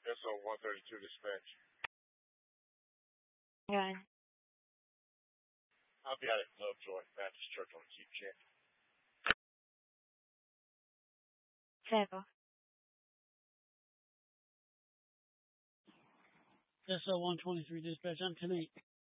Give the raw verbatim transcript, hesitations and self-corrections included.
S O one thirty-two dispatch. Okay. I'll be out at Lovejoy Baptist Church on the Keep Check. Several. S O one twenty-three dispatch, I'm ten eight.